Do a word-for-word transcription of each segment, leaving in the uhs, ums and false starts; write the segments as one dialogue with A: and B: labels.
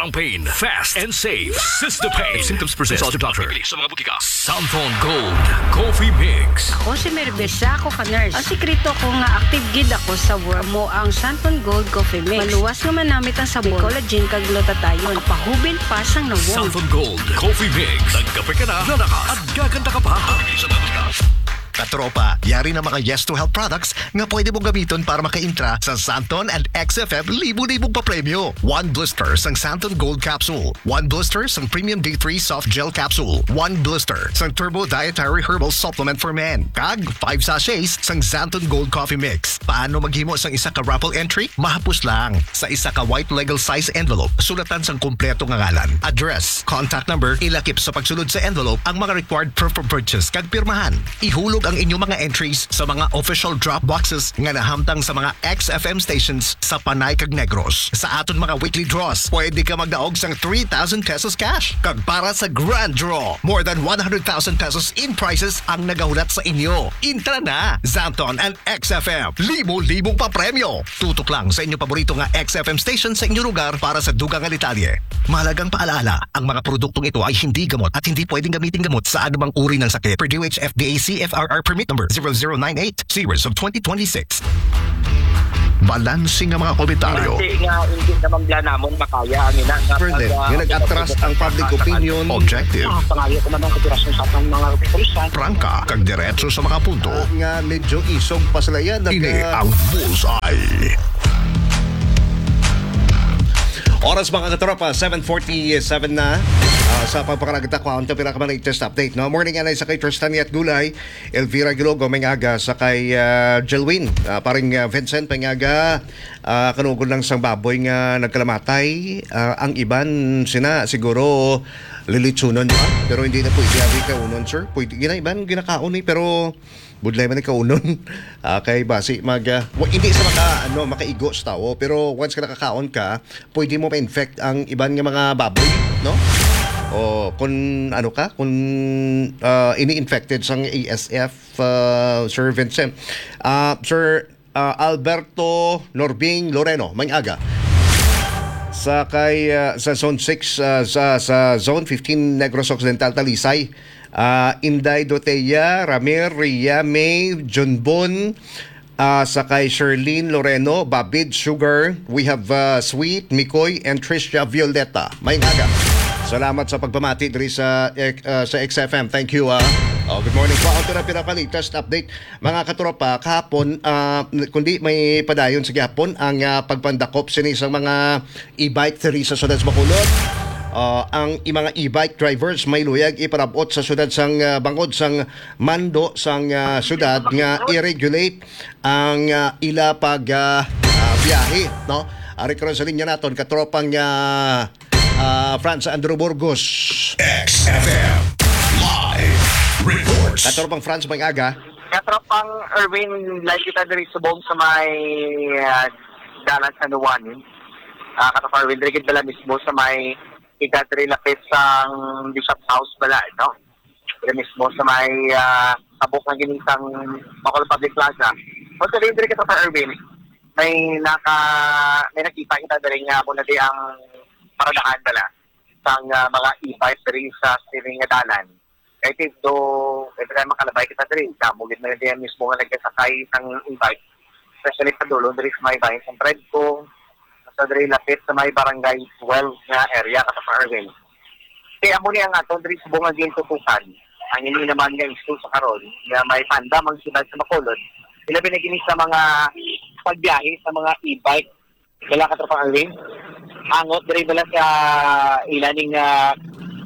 A: Walang pain. Fast and safe. Sister Pain. If symptoms persist, consult your doctor. Sa mga butika. Santon Gold Coffee Mix.
B: Ako si Merbesa, ako ka nurse. Ang sikreto ko nga active gid ako sa work mo ang Santon Gold Coffee Mix. Maluwas nga manamit ang sabon, collagen kag glutathione. Pahubil pa sang nawong.
A: Santon Gold Coffee Mix. Nagkape ka na, lalakas at gaganda ka pa. Sa mga butika.
C: Katropa, yari na mga Yes to Health products nga pwede mong gamiton para maka-intra sa Santon and X F M libo-libong papremyo. One blister sang Santon Gold Capsule. One blister sang Premium D three Soft Gel Capsule. One blister sang Turbo Dietary Herbal Supplement for Men. Kag five sachets sang Santon Gold Coffee Mix. Paano maghimo sang isa ka raffle entry? Mahapos lang. Sa isa ka white legal size envelope, sulatan sang kumpleto nga ngalan, address, contact number, ilakip sa pagsulod sa envelope ang mga required proof of purchase kag pirmahan. Ihulog ang inyong mga entries sa mga official drop boxes nga nahamtang sa mga X F M stations sa Panay kag Negros. Sa aton mga weekly draws, pwede ka magdaog sang three thousand pesos cash. Kag para sa grand draw, more than one hundred thousand pesos in prizes ang nagahulat sa inyo. Intra na! Santon and X F M. Libo-libong pa premyo. Tutok lang sa inyong paborito nga X F M station sa inyong lugar para sa dugang nga detalye. Mahalagang paalaala, ang mga produktong ito ay hindi gamot at hindi pwedeng gamitin gamot sa anumang uri ng sakit. Per D O H F D A C F R R permit number zero zero nine eight series of twenty twenty-six. Balansing ang mga komentaryo.
D: Kasi nga, hindi naman bla namon makaya ang ina.
E: Further, nga nag-atras ang public opinion.
C: Objective.
D: Pangayo ko naman katirasyon sa atong mga pulisan.
C: Prangka, kag diretso sa mga punto.
E: Uh, nga medyo isog pa sila yan.
C: Ini ang Bullseye.
E: Oras mga katropa, seven forty-seven na uh, sa pagpakalagita ko ang tapira ka latest update. No? Morning anay sa kay Tristan at Gulay, Elvira Gilogo, Mengaga, sa kay uh, Jelwin, uh, paring uh, Vincent, Mengaga, uh, kanugol lang sang baboy nga nagkalamatay. Uh, ang iban sina siguro lilitsunon pa, pero hindi na po iyabi ka unon, sir. Pwede, gina iban, ginakaon eh, pero budlay man ikaw unon. Uh, kay basi mag uh, hindi sa maka ano makaigo sa tao, pero once ka nakakaon ka, pwede mo ma-infect ang iban nga mga baboy, no? O kung ano ka, kung uh, ini-infected sang A S F, uh, Sir Vincent. Uh, Sir uh, Alberto Norbing Loreno, may aga. Sa kay uh, sa Zone six, uh, sa sa Zone fifteen Negros Occidental Talisay. Uh, Inday Doteya, Ramir, Ria, May, John Bon, uh, sa kay Sherlyn Loreno, Babid, Sugar, we have uh, Sweet, Mikoy, and Tricia Violeta. May aga. Salamat sa pagpamati diri sa uh, sa X F M. Thank you. Uh. Oh, good morning po. Ako na pinapalitest update. Mga katropa, kahapon, uh, kundi may padayon sa gihapon ang uh, pagpandakop sini sa mga e-bike diri sa Sudad Bacolod. Uh, ang mga e-bike drivers may luyag iparabot sa syudad sang uh, bangod sang mando sang uh, syudad nga i-regulate ang uh, ila pag uh, uh, biyahe, no? Ari karon sa linya naton katropang uh, uh, Franz Andrew Burgos.
C: X F M Live Reports.
E: Katropang Franz may aga.
D: Katropang Erwin, like kita diri subong sa may uh, dalan sa Nuwanin. Uh, katropang Erwin, diri kita mismo sa may ikatri lapit sa Bishop House pala, no? Diri mismo sa may uh, abok ng ginisang Bacolod Public Plaza. O sa diri kita sa Erwin, may naka may nakita kita diri nga mo na di ang paradahan pala sang uh, mga e-bike diri sa sining nga dalan. Kaya ito, ito tayo makalabay kita diri. Kamugit na diyan mismo nga nagkasakay ng e-bike. Especially sa dulo, diri sa may bayan sa Predco, sa diri lapit sa may barangay twelve nga area sa Erwin. Kaya mo niya nga ito, diri sa bunga din tutukan. Ang hindi naman nga isto sa karon, nga may panda mang sunod sa Bacolod. Sila binigini sa mga pagbiyahe sa mga e-bike. Kaya ka sa Erwin. Angot, diri bala sa ilaning uh,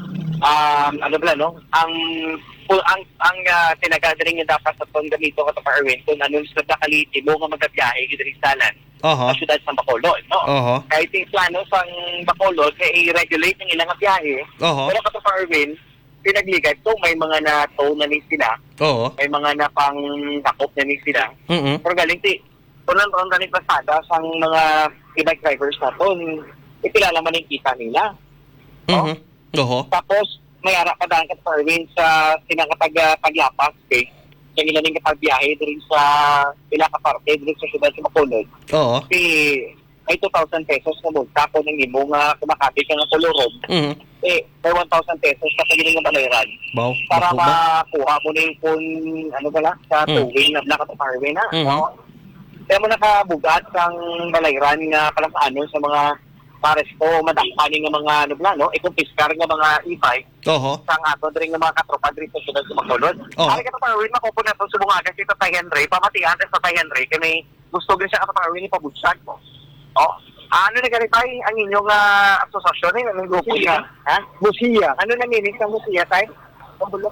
D: um, ano ba, no? Ang ang ang uh, tinagadaring niya dapat sa itong gamito ko sa Erwin kung anong sa nakaliti mo nga magabiyahe diri sa dalan.
E: Uh-huh.
D: Sa syudad ng Bacolod, no?
E: Uh-huh.
D: Kahit yung plano sa Bacolod, kaya i-regulate ng ilang biyahe.
E: Uh-huh.
D: Pero kato sa Erwin, pinagligad. So, may mga na-tow na ni sila.
E: Uh-huh.
D: May mga na pang dakop na ni sila.
E: Uh-huh.
D: Pero galing, ti, kung naroon na ni pasada sa mga e-bike drivers na to, ipilala man yung kita nila.
E: Uh-huh. Uh-huh.
D: Tapos, may ara pa daan ka sa Erwin sa sinakapag-paglapas, okay? Sa ilaning kapagbiyahe diri sa pinakaparte diri sa syudad sa Bacolod.
E: Oo.
D: Si may two thousand pesos na multa kung ng imo nga kumakapit ka ng tulurom.
E: Mhm.
D: Eh, may one thousand pesos sa pagiling ng balayran.
E: Baw.
D: Para
E: Naku ba?
D: makuha mo na yung kung ano ba sa
E: Mm.
D: towing na nakataparway na.
E: Mhm.
D: No? Kaya mo nakabugat ang balayran nga kalasano sa mga pares ko, madakpanin ng mga ano ba, no? Itong piskar nga mga e-bike
E: Oho.
D: sang ato rin ng mga katropa dito sa syudad sa Bacolod.
E: Oo.
D: Ari ka parway makukunan to subungagan si Tatay Henry, pamatian sa Tatay Henry kay gusto gyud siya ka parway ni pabutsag mo. Oh, ano na ganitay ang inyong uh, asosasyon ni ng grupo niya? Ha? Musiya. Ano na nini sa Musiya tay? Mambulok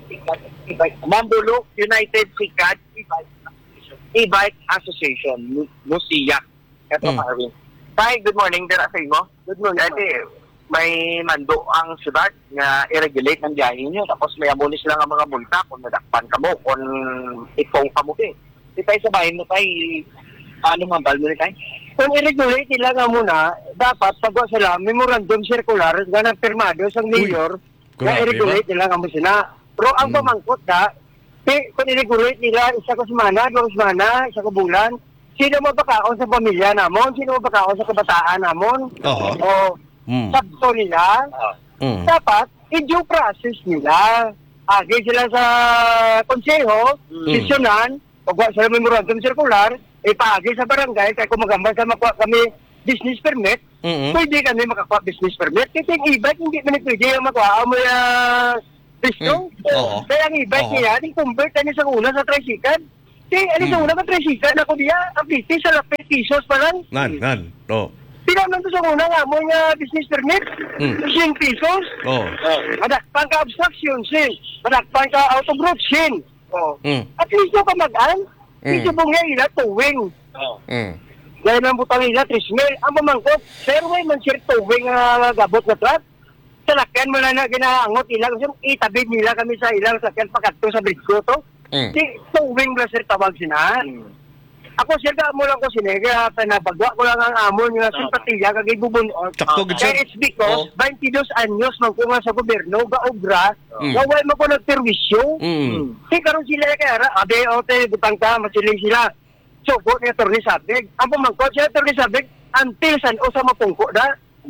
D: e-bike. Mambulok United Sikat e-bike e-bike Association, Mu- Musiya. Ito
E: Mm.
D: parway. Tay, good morning dira sa imo. Good morning. Ate, may mando ang syudad nga i-regulate ng biyahe niyo tapos may amunis lang ang mga multa kung nadakpan ka mo kung ikaw ka mo eh. Di tayo sa bahay mo tayo, paano mambal mo ni tayo?
F: Kung i-regulate nila nga muna, dapat pagwa sila memorandum circular nga nang pirmado sa mayor nga
E: grabe
F: i-regulate nila nga mo sina. Pero ang
E: Mm.
F: pamangkot na, eh, kung i-regulate nila isa ko semana, dalawang semana, isa ko bulan, sino mabakaon sa pamilya namon? Sino mabakaon sa kabataan namon?
E: Oho.
F: O
E: Mm.
F: sabto nila,
E: Mm.
F: dapat i-due process nila. Agi sila sa konseho,
E: Mm.
F: sesyonan, pagwa sila memorandum circular, ipaagi sa barangay, kaya kung magambal sa makuha kami business permit,
E: Mhm.
F: pwede kami makakuha business permit. Kasi yung e-bike, hindi man pwede yung makuha mo yung pisto.
E: Mm. Oo.
F: Kaya ang e-bike
E: Oo.
F: niya, yung convert na sa una sa tricycle. Kasi ano sa
E: Mm.
F: una ka tricycle, ako diya, ang fifty sa lapit pesos pa lang.
E: Nan, nan. Oh.
F: Pinaman to sa una nga mo yung business permit,
E: Mm.
F: ten pesos.
E: Oh.
F: Madakpan ka obstruction, sin. Madakpan ka out of road, sin. Oh.
E: Mm.
F: At least yung kamagaan,
E: Mm.
F: ito po nga ila towing.
E: Mm.
F: Dahil ang butang nila, trismel. Ang pamangkot, sir, way man sir towing nga gabot na truck. Salakyan mo na na ginaangot ilang. Sir, itabid nila kami sa ilang salakyan pagkato sa bridge to.
E: Mm.
F: Di, towing ba sir tawag sina? Ako sir, ka mo lang ko sinega, pinapagwa ko lang ang amon nga simpatiya kagay bubun.
E: Sakto, good, sir.
F: Kaya it's because
E: Oo.
F: twenty-two anyos man ko nga sa gobyerno, ga-obra,
E: Mm.
F: nga way mo ko nagperwisyo.
E: Mm.
F: Si karon sila kaya ra, abe ote butang ka masiling sila. So go ni Attorney Sabig. Ang pamangkot si Attorney Sabig until san o sa mapungko da.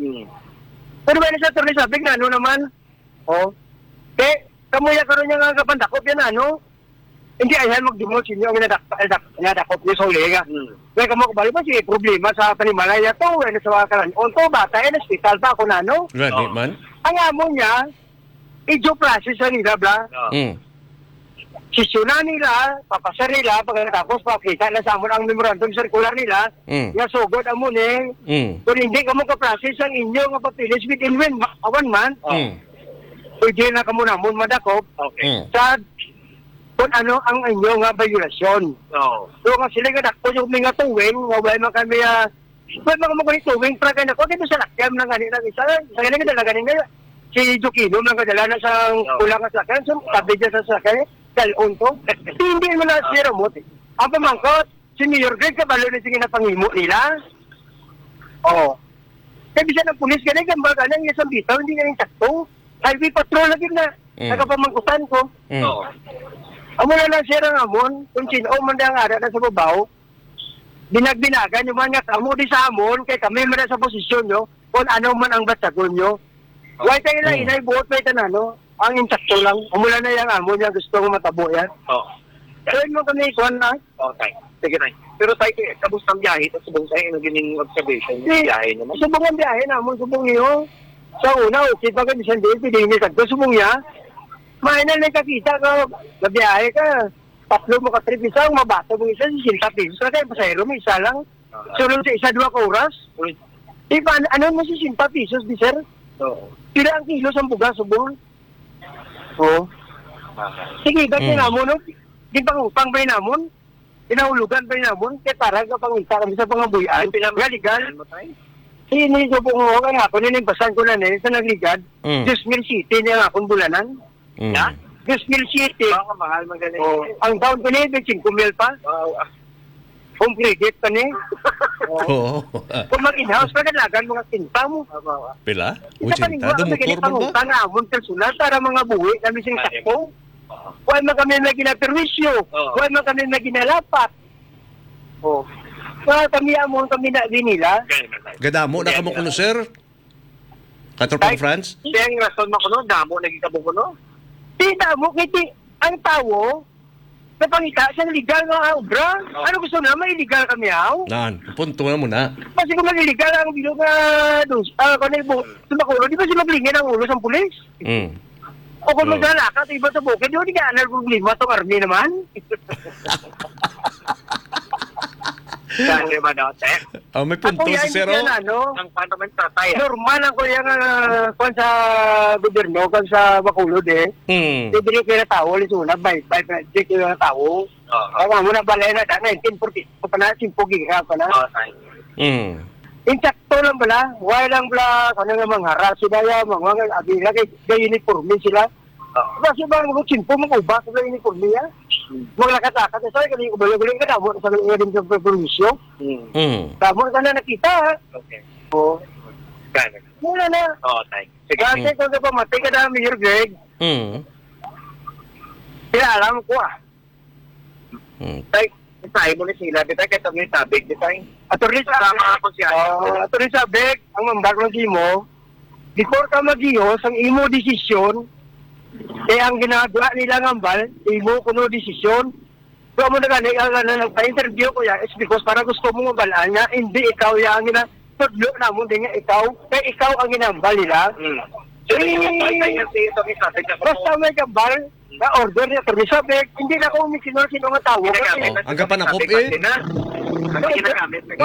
F: Pero ba ni sa Attorney Sabig na ano naman? Oh. Kaya kamuya karon niya nga kapandakop yan ano. Hindi ayan magdumol sinyo ang nadakop niyo sa uliga. Kaya kamo kabalo ba si problema sa panimalaya to, ano sa karan. Onto bata en hospital pa ako na no.
E: Ready man?
F: Ang amo niya i-due process sa nila bla.
E: Mm.
F: Sisyonan nila, papasar nila, pagkatapos pakita na sa amon ang memorandum circular nila,
E: Mm.
F: nga sugod amon eh.
E: Mm.
F: Kung hindi ka mo ka-process ang inyo nga papilis within one, one month,
E: Mm.
F: pwede na ka muna amon madakop
E: Mm.
F: sa kung ano ang inyo nga violasyon.
D: Oo.
F: So nga sila nga dakpo yung mga tuwing, nga wala man kami, uh, wala man kami kunin tuwing, para kayo nako, dito sa lakyam ng ganit ng isa, sa ganit ka dala ganin nga, si Jukino lang kadala na sa kulang at sakyan, so tabi dyan sa sakyan, kalon to. Hindi mo na siya ramot. Ang pamangkot, si Mayor Greg kabalo na sige na pangimo nila. Oo. Kaya bisa ng pulis ganun, gambal ka lang, isang bitaw, hindi nga yung sakto. Highway patrol lagi na,
E: Mm.
F: nagkapamangkutan ko.
E: Mm.
F: Amo na lang siya ng amon, kung sino man ang ara na sa babaw, binagbinagan yung mga kamo di sa amon, kay kami man na sa posisyon nyo, kung ano man ang batsagon nyo. Why tayo lang,
E: Mm.
F: inay buot may tanano, ang insakto lang, umula na yung amon niya, gusto ko matabo yan.
D: Oo.
F: Kaya mo kami ikuan na,
D: Okay. Sige tayo. Pero tayo, kamusta ang biyahe? Tapos subong tayo, ano gining observation?
F: Si-
D: Biyahe naman.
F: subong ang biyahe namon, subong niyo. Sa una, okay pa ka, bisan din, pwede niya sagdo, subong niya. Mahina na kakita ka, nabiyahe ka, tatlo mo ka trip isang, mabato mo isa, sisinta pisos, kaya pasayro mo isa lang. Sunod sa isa, dua ka oras.
D: Uy.
F: Di ba, ano mo sisinta pisos, di sir?
D: Oo.
F: Pila ang kilo sa bugas, subong. Oo. Sige, dati
E: Mm.
F: namon, no? Di pang upang ba namon? Pinahulugan ba namon? Kaya para ka pangita kami sa pangabuyan. Galigal.
D: Ano tayo?
F: Hindi ko po nga nga ako, ninibasan ko na na sa nagligad.
E: Mm.
F: Diyos mil city niya nga akong bulanan.
E: Mm.
D: Ya?
F: Diyos mil city.
D: Baka mahal man ganun.
F: Oh, ang down ko niya, five mil pa.
D: Wow. ah.
F: Home credit pa niya.
E: Oh.
F: Kung mag-in-house, pagkalagan mga tinta mo.
E: Pila?
F: Isa pa rin
E: Uchinta,
F: mo,
E: motor
F: ang
E: mo ba?
F: utang na amon personal para mga buwi na mising sakpo. Huwag man kami na ginaperwisyo.
D: Oo.
F: Huwag man kami na ginalapat. Oh. Mga kami amon kami na din nila.
E: Gadamo na kamo kuno sir. Katropang France.
D: Kaya ang rason mo kuno, damo naging kabong kuno.
F: Di mo, kiti ang tao, napangita siyang legal nga obra. Ano gusto na, may illegal kami aw?
E: Nan, punto na muna.
F: Kasi kung mag-illegal ang bilog nga dos, ah, kung ano sumakulo, di ba sila maglingin ang ulo sa pulis?
E: Mm.
F: O kung
E: Oh.
F: maglalakad, iba sa bukid, di ba di ka anal problema itong army naman?
D: Kaya ba daw, te?
E: Oh, may punto
F: Ako yan,
E: si Sir.
F: yan,
E: oh.
F: ano,
D: Ang paano man tatay.
F: normal ang kuya nga kung sa gobyerno, kung sa Bacolod eh.
E: Mm.
F: Hindi ko na tao, lisuna, by, by, by, di ko na tao.
D: Oo.
F: Kaya mo na balay na, nineteen forty, pa na, simpo giga pa na.
D: Oo, tay.
E: Mm.
F: Insakto lang pala, wala lang pala, kung nga mga haras sila, yung mga abila, kaya uniforme sila. Kasi ba, mga simpo, mga ubas, mga uniforme ya. Mga lakat-lakat, sa kaya yung ubalo-ulo, ka damo, sa kaya rin sa permisyo.
D: Hmm.
E: Mm.
F: Damo ka na nakita, ha?
D: Okay.
F: O,
D: Kaya.
F: muna na.
D: Oo, tay. Sige.
F: Kasi kung ka pamatay ka na, Mayor Greg,
E: Mm.
F: kaya alam ko ah.
E: Mm.
D: Tay, tayo mo na sila. Di tayo kahit ang may tabig. Di tayo.
F: Attorney sa
D: Tama ako siya.
F: uh, Attorney Sabek, ang mambag ng imo, before ka mag-ios, ang imo desisyon, kaya ang ginagawa nila ng ambal, imo kuno desisyon. So mo na gani, ang na nagpa-interview ko yan, is because para gusto mo mabalaan niya, hindi ikaw yan ang gina, tudlo na mo, hindi nga ikaw, kaya ikaw ang ginambal nila.
D: Hmm. Sige, tayo si Tony Sabek.
F: Basta may kambal, na order ni Attorney Sabek, hindi na ako umisinor sino nga tao.
D: Ginagamit.
E: Oh, hanggang panakop, eh.
D: Ginagamit.